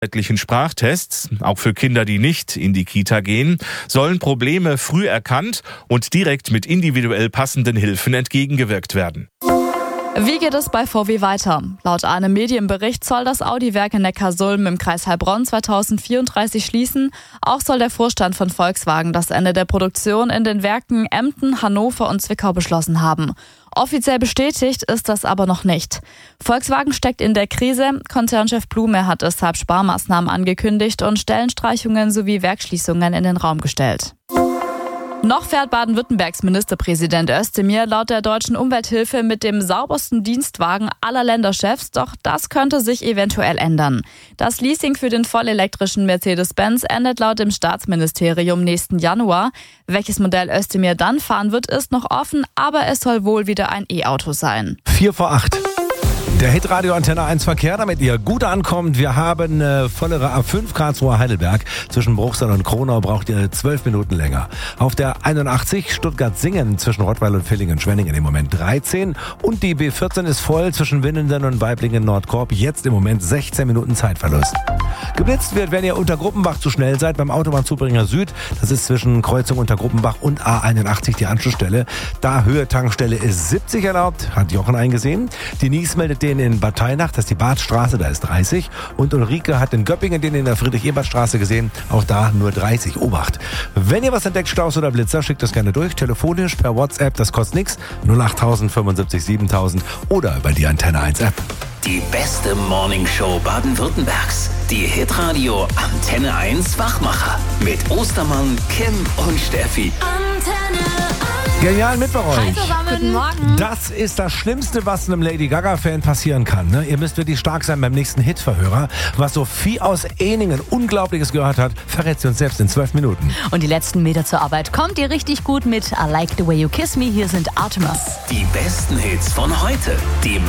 Einheitlichen Sprachtests, auch für Kinder, die nicht in die Kita gehen, sollen Probleme früh erkannt und direkt mit individuell passenden Hilfen entgegengewirkt werden. Wie geht es bei VW weiter? Laut einem Medienbericht soll das Audi-Werk in Neckarsulm im Kreis Heilbronn 2034 schließen. Auch soll der Vorstand von Volkswagen das Ende der Produktion in den Werken Emden, Hannover und Zwickau beschlossen haben. Offiziell bestätigt ist das aber noch nicht. Volkswagen steckt in der Krise. Konzernchef Blume hat deshalb Sparmaßnahmen angekündigt und Stellenstreichungen sowie Werksschließungen in den Raum gestellt. Noch fährt Baden-Württembergs Ministerpräsident Özdemir laut der Deutschen Umwelthilfe mit dem saubersten Dienstwagen aller Länderchefs, doch das könnte sich eventuell ändern. Das Leasing für den vollelektrischen Mercedes-Benz endet laut dem Staatsministerium nächsten Januar. Welches Modell Özdemir dann fahren wird, ist noch offen, aber es soll wohl wieder ein E-Auto sein. 7:45. Der Hitradio Antenne 1 Verkehr, damit ihr gut ankommt. Wir haben vollere A5 Karlsruhe Heidelberg. Zwischen Bruchsal und Kronau braucht ihr 12 Minuten länger. Auf der 81 Stuttgart-Singen zwischen Rottweil und Villingen-Schwenningen im Moment 13. Und die B14 ist voll zwischen Winnenden und Weiblingen-Nordkorb. Jetzt im Moment 16 Minuten Zeitverlust. Geblitzt wird, wenn ihr unter Gruppenbach zu schnell seid, beim Autobahnzubringer Süd. Das ist zwischen Kreuzung unter Gruppenbach und A81 die Anschlussstelle. Da Höhe Tankstelle ist 70 erlaubt, hat Jochen eingesehen. Denise meldet den in Bad Teinach, das ist die Badstraße, da ist 30. Und Ulrike hat in Göppingen den in der Friedrich-Ebert-Straße gesehen, auch da nur 30. Obacht. Wenn ihr was entdeckt, Staus oder Blitzer, schickt das gerne durch. Telefonisch, per WhatsApp, das kostet nichts. 08000 75 7000 oder über die Antenne 1 App. Die beste Morningshow Baden-Württembergs. Die Hitradio Antenne 1 Wachmacher. Mit Ostermann, Kim und Steffi. Antenne 1. Genial mit bei euch. Hi zusammen. Guten Morgen. Das ist das Schlimmste, was einem Lady Gaga-Fan passieren kann. Ne? Ihr müsst wirklich stark sein beim nächsten Hitverhörer. Was Sophie aus Ehningen Unglaubliches gehört hat, verrät sie uns selbst in 12 Minuten. Und die letzten Meter zur Arbeit kommt ihr richtig gut mit I Like the Way You Kiss Me. Hier sind Artemis. Die besten Hits von heute. Die